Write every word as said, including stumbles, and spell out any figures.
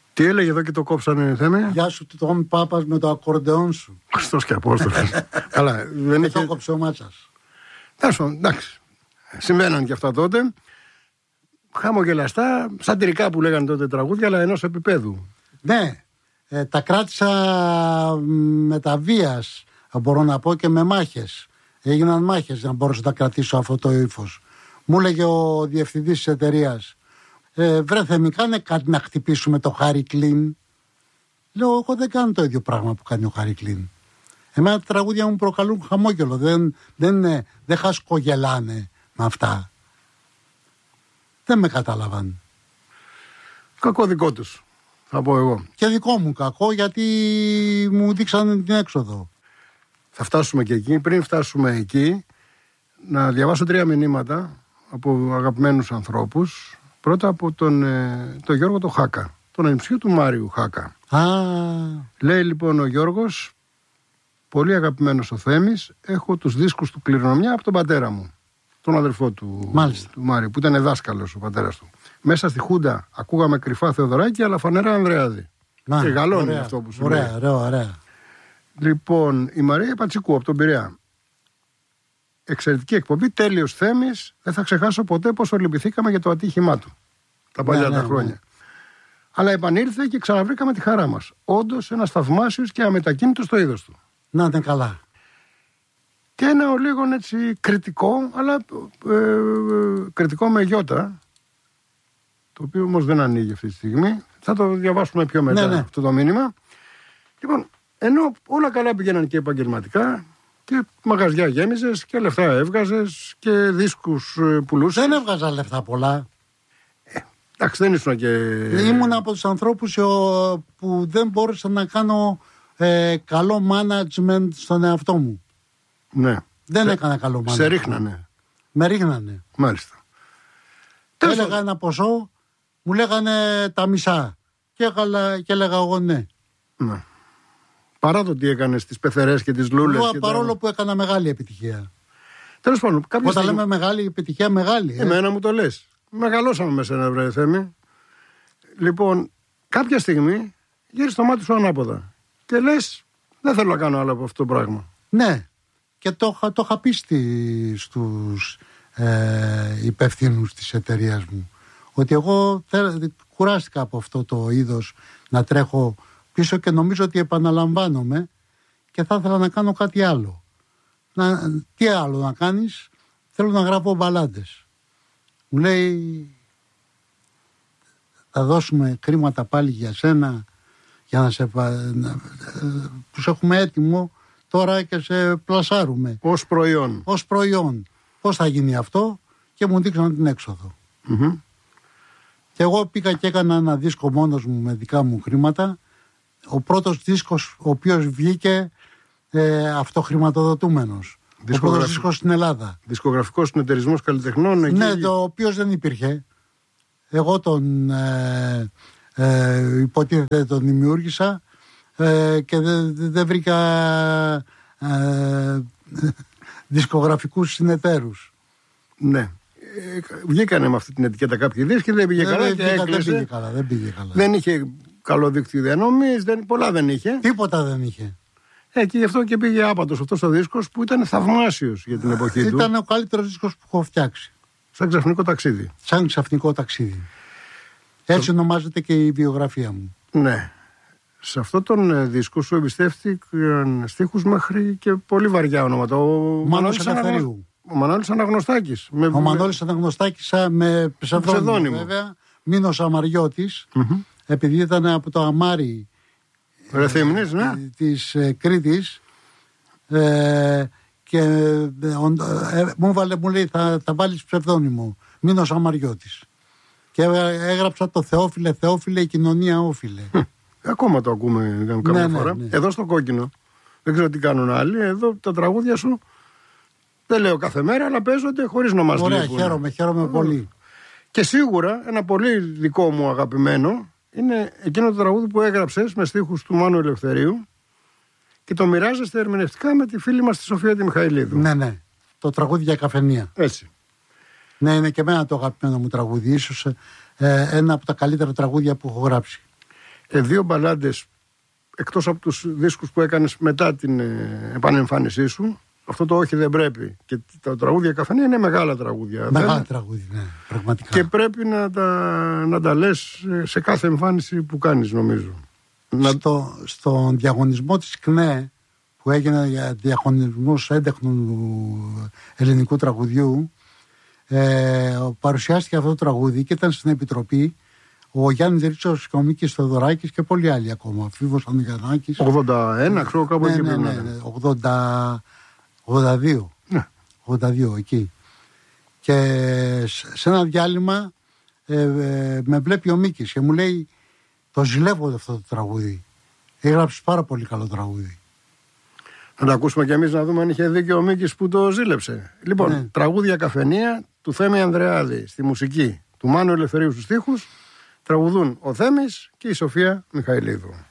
Τι έλεγε εδώ και το κόψανε, Θέμη? Γεια σου, Τόμι Πάπας με το ακορντεόν σου. Χριστός και Απόστολος. Καλά, δεν είχε. Το κόψε ο Μάτσας. Εντάξει. Συμβαίναν και αυτά τότε. Χαμογελαστά, σατυρικά που λέγανε τότε τραγούδια, αλλά ενός επίπεδου. Ναι, ε, τα κράτησα με τα βίας, μπορώ να πω, και με μάχες. Έγιναν μάχες να μπορούσα να κρατήσω αυτό το ύφος. Μου έλεγε ο διευθυντής της εταιρείας, ε, βρε Θέμη, κάνε κάτι να χτυπήσουμε το Χάρι Κλίν. Λέω, εγώ δεν κάνω το ίδιο πράγμα που κάνει ο Χάρι Κλίν. Εμένα τα τραγούδια μου προκαλούν χαμόγελο, δεν, δεν, δεν χασκογελάνε με αυτά. Δεν με καταλαβαίνουν. Κακό δικό τους, θα πω εγώ. Και δικό μου κακό, γιατί μου δείξανε την έξοδο. Θα φτάσουμε και εκεί. Πριν φτάσουμε εκεί, να διαβάσω τρία μηνύματα από αγαπημένους ανθρώπους. Πρώτα από τον, ε, τον Γιώργο το Χάκα, τον ανιψιό του Μάριου Χάκα. Α. Λέει λοιπόν ο Γιώργος, πολύ αγαπημένος ο Θέμης, έχω τους δίσκους του κληρονομιά από τον πατέρα μου, τον αδερφό του, του Μάριου, που ήταν δάσκαλος ο πατέρας του. Μέσα στη Χούντα ακούγαμε κρυφά Θεοδωράκη, αλλά φανερά Ανδρεάδη. Να, και γαλώνει ωραία, αυτό που σου ωραία, λέει. Ωραία, ωραία. Λοιπόν, η Μαρία Πατσικού από τον Πειραιά. Εξαιρετική εκπομπή, τέλειος Θέμης. Δεν θα ξεχάσω ποτέ πόσο λυπηθήκαμε για το ατύχημά του. Τα παλιά ναι, τα ναι, χρόνια. Ναι. Αλλά επανήλθε και ξαναβρήκαμε τη χαρά μας. Όντως ένας θαυμάσιος και αμετακίνητος στο είδος του. Να είναι καλά. Και ένα ο λίγο έτσι κριτικό, αλλά ε, ε, κριτικό με γιώτα, το οποίο όμως δεν ανοίγει αυτή τη στιγμή. Θα το διαβάσουμε πιο μετά, ναι, ναι. αυτό το μήνυμα. Λοιπόν, ενώ όλα καλά πηγαίναν και επαγγελματικά και μαγαζιά γέμιζες και λεφτά έβγαζες και δίσκους πουλούσες. Δεν έβγαζα λεφτά πολλά. Ε, εντάξει, δεν ήσουν και... Ήμουν από τους ανθρώπους που δεν μπόρεσα να κάνω ε, καλό management στον εαυτό μου. Ναι. Δεν σε, έκανα καλό management. Σε ρίχνανε. Με ρίχνανε. Μάλιστα. Έλεγα ένα ποσό, μου λέγανε τα μισά. Και, έκαλα, και έλεγα εγώ ναι. Ναι. Παρά το τι έκανες τις πεθερές και τις λούλες. Εγώ, και παρόλο τα... που έκανα μεγάλη επιτυχία. Τέλος πάντων, Όταν στιγμή... λέμε μεγάλη επιτυχία, μεγάλη. Ε. Εμένα μου το λες. Μεγαλώσαμε μέσα ένα βρε Θέμη. Λοιπόν, κάποια στιγμή γύρισες το μάτι σου ανάποδα. Και λες, δεν θέλω να κάνω άλλο από αυτό το πράγμα. Ναι. Και το, το είχα πει στη, στους ε, υπευθύνους της εταιρείας μου. Ότι εγώ θε, κουράστηκα από αυτό το είδος να τρέχω πίσω και νομίζω ότι επαναλαμβάνομαι και θα ήθελα να κάνω κάτι άλλο. Να, τι άλλο να κάνεις? Θέλω να γράφω μπαλάντες. Μου λέει, θα δώσουμε χρήματα πάλι για σένα, για να σε να, που σε έχουμε έτοιμο τώρα και σε πλασάρουμε. Ως προϊόν. Ως προϊόν. Πώς θα γίνει αυτό? Και μου δείξαν την έξοδο. Mm-hmm. Και εγώ πήγα και έκανα ένα δίσκο μόνος μου με δικά μου χρήματα. Ο πρώτος δίσκος ο οποίος βγήκε ε, αυτοχρηματοδοτούμενος. Ο πρώτος δίσκος στην Ελλάδα. Δισκογραφικός συνεταιρισμός καλλιτεχνών. Εκεί... Ναι, το οποίος δεν υπήρχε. Εγώ τον ε, ε, υποτίθεται τον δημιούργησα ε, και δεν δε βρήκα ε, δισκογραφικούς συνεταίρους. Ναι. Ε, βγήκανε με αυτή την ετικέτα κάποιοι δίσκοι, δεν πήγε δεν, καλά δεν, και πήγα, έκλεισε. δεν πήγε καλά. Δεν πήγε καλά. Δεν είχε καλό δίκτυο διανομής, δεν, πολλά δεν είχε. Τίποτα δεν είχε. Ε, και γι' αυτό και πήγε άπατος αυτός ο δίσκος που ήταν θαυμάσιος για την εποχή ήταν του. Ήταν ο καλύτερος δίσκος που έχω φτιάξει. Σαν ξαφνικό ταξίδι. Σαν ξαφνικό ταξίδι. Έτσι so... ονομάζεται και η βιογραφία μου. Ναι. Σε αυτόν τον δίσκο σου εμπιστεύτηκαν στίχους μέχρι και πολύ βαριά ονόματα. Ο Μάνος Ελευθερίου. Ο Μανώλης Αναγνωστάκης. Με... Ο Μανώλης Αναγνωστάκης με ψευδόνυμο, ψευδόνυμο. Βέβαια. Μήνος Αμαριώτης. Mm-hmm. Επειδή ήταν από το Αμάρι Ρεθύμνης, ναι. της ε, Κρήτης ε, και ε, ε, μου, βάλε, μου λέει θα, θα βάλεις ψευδόνυμο Μήνος Αμαριώτης και έγραψα το Θεόφιλε, Θεόφιλε, η κοινωνία όφιλε. Ακόμα το ακούμε καμιά ναι, φορά. Ναι, ναι. Εδώ στο Κόκκινο. Δεν ξέρω τι κάνουν άλλοι. Εδώ τα τραγούδια σου δεν λέω κάθε μέρα, αλλά παίζονται χωρίς να μας Ωραία, λείπουν. χαίρομαι, χαίρομαι πολύ. Και σίγουρα ένα πολύ δικό μου αγαπημένο είναι εκείνο το τραγούδι που έγραψες με στίχους του Μάνου Ελευθερίου και το μοιράζεστε ερμηνευτικά με τη φίλη μας τη Σοφία τη Μιχαηλίδου. Ναι, ναι. Το τραγούδι για καφενεία. Έτσι. Ναι, είναι και εμένα το αγαπημένο μου τραγούδι. Ίσως ε, ένα από τα καλύτερα τραγούδια που έχω γράψει. Ε, δύο μπαλάντες, εκτός από τους δίσκους που έκανες μετά την ε, επανεμφάνισή σου, αυτό το όχι δεν πρέπει. Και τα τραγούδια Καφενεία είναι μεγάλα τραγούδια. Μεγάλα δεν... τραγούδια, ναι, πραγματικά. Και πρέπει να τα, να τα λες σε κάθε εμφάνιση που κάνεις, νομίζω. Στο, στον διαγωνισμό της ΚΝΕ, που έγινε για διαγωνισμούς έντεχνου ελληνικού τραγουδιού, ε, παρουσιάστηκε αυτό το τραγούδι και ήταν στην Επιτροπή ο Γιάννης Ρίτσος και ο Μίκης Θεοδωράκης και πολλοί άλλοι ακόμα. Φίβος Ανδριανάκης. ογδόντα ένα, ξέρω κάπου ναι, εκεί ναι, πρέπει ναι, να ναι, ογδόντα, ογδόντα δύο. Ναι. ογδόντα δύο εκεί. Και σε ένα διάλειμμα ε, ε, με βλέπει ο Μίκης και μου λέει, το ζηλεύω αυτό το τραγούδι. Έγραψε πάρα πολύ καλό τραγούδι. Να το ακούσουμε κι εμείς να δούμε αν είχε δίκιο ο Μίκης που το ζήλεψε. Λοιπόν, ναι. Τραγούδια Καφενεία του Θέμη Ανδρεάδη στη μουσική, του Μάνου Ελευθερίου στους στίχους, τραγουδούν ο Θέμης και η Σοφία Μιχαηλίδου.